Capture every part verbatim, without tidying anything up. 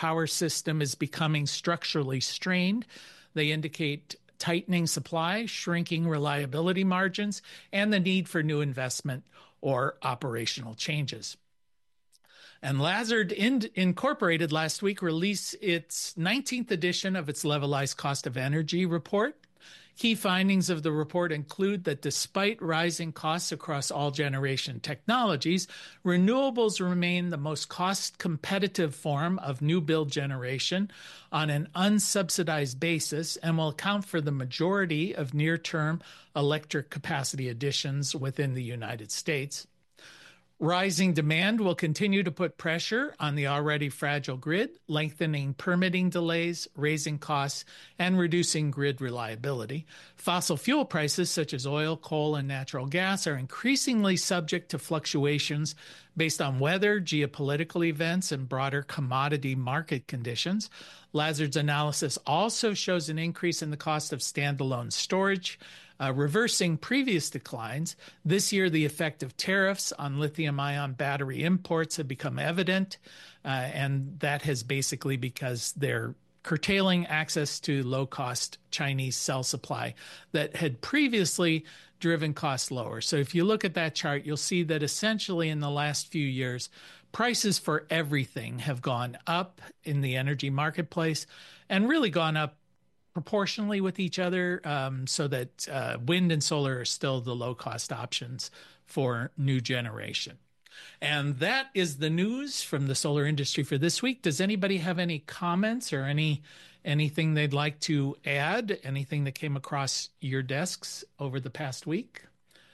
power system is becoming structurally strained. They indicate tightening supply, shrinking reliability margins, and the need for new investment or operational changes. And Lazard Incorporated last week released its nineteenth edition of its Levelized Cost of Energy report. Key findings of the report include that despite rising costs across all generation technologies, renewables remain the most cost-competitive form of new build generation on an unsubsidized basis and will account for the majority of near-term electric capacity additions within the United States. Rising demand will continue to put pressure on the already fragile grid, lengthening permitting delays, raising costs, and reducing grid reliability. Fossil fuel prices such as oil, coal, and natural gas are increasingly subject to fluctuations based on weather, geopolitical events, and broader commodity market conditions. Lazard's analysis also shows an increase in the cost of standalone storage, Uh, reversing previous declines. This year, the effect of tariffs on lithium-ion battery imports have become evident, uh, and that has basically because they're curtailing access to low-cost Chinese cell supply that had previously driven costs lower. So if you look at that chart, you'll see that essentially in the last few years, prices for everything have gone up in the energy marketplace and really gone up proportionally with each other, um, so that uh, wind and solar are still the low-cost options for new generation. And that is the news from the solar industry for this week. Does anybody have any comments or any anything they'd like to add? Anything that came across your desks over the past week?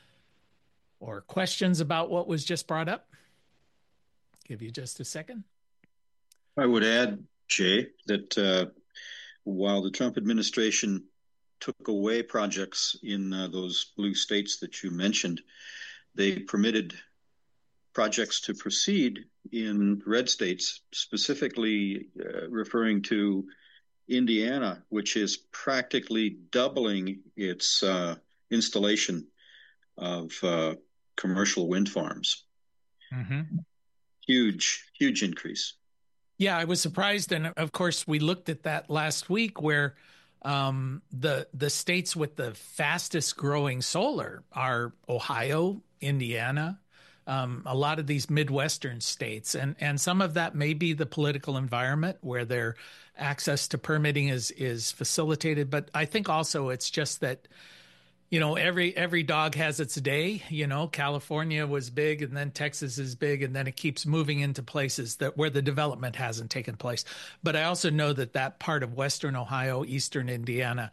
Or questions about what was just brought up? Give you just a second. I would add, Jay, that uh, while the Trump administration took away projects in uh, those blue states that you mentioned, they permitted projects to proceed in red states, specifically uh, referring to Indiana, which is practically doubling its uh, installation of uh, commercial wind farms. Mm-hmm. Huge, huge increase. Yeah, I was surprised, and of course, we looked at that last week, where um, the the states with the fastest growing solar are Ohio, Indiana, um, a lot of these Midwestern states, and and some of that may be the political environment where their access to permitting is is facilitated, but I think also it's just that, you know, every every dog has its day. You know, California was big, and then Texas is big, and then it keeps moving into places that where the development hasn't taken place. But I also know that that part of Western Ohio, Eastern Indiana,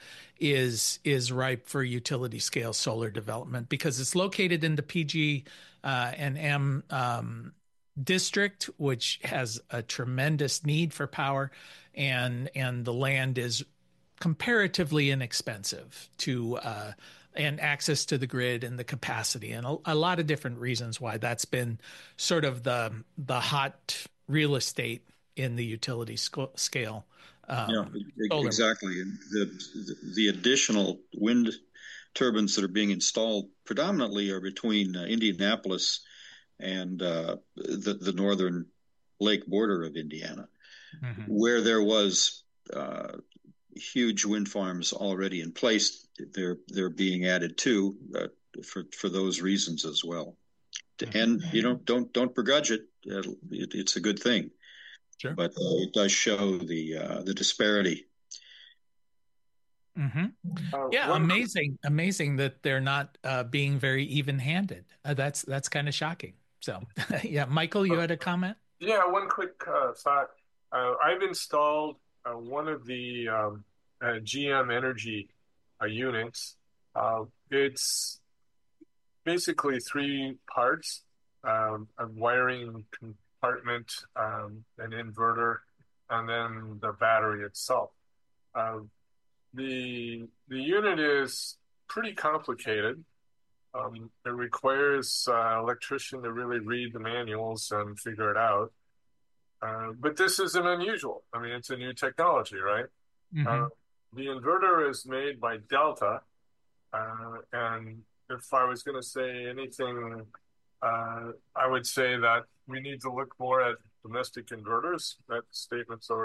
is is ripe for utility scale solar development because it's located in the P G uh, and M um, district, which has a tremendous need for power, and and the land is comparatively inexpensive to uh, and access to the grid and the capacity, and a, a lot of different reasons why that's been sort of the the hot real estate in the utility sc- scale. Um, yeah, exactly. And the the additional wind turbines that are being installed predominantly are between uh, Indianapolis and uh, the the northern lake border of Indiana, mm-hmm. where there was uh, huge wind farms already in place. They're they're being added to uh, for for those reasons as well. And you know, don't don't begrudge it. it it's a good thing. Sure. But uh, it does show the uh, the disparity. Mm-hmm. Uh, yeah, one... amazing, amazing that they're not uh, being very even-handed. Uh, that's that's kind of shocking. So, yeah, Michael, you had a comment? Yeah, one quick uh, thought. Uh, I've installed uh, one of the um, uh, G M Energy uh, units. Uh, it's basically three parts: um, a wiring compartment, um, an inverter, and then the battery itself. Uh, the the unit is pretty complicated. Um, it requires uh, an electrician to really read the manuals and figure it out. Uh, but this isn't unusual. I mean, it's a new technology, right? Mm-hmm. Uh, the inverter is made by Delta. Uh, and if I was going to say anything, uh, I would say that we need to look more at domestic inverters. That statement's already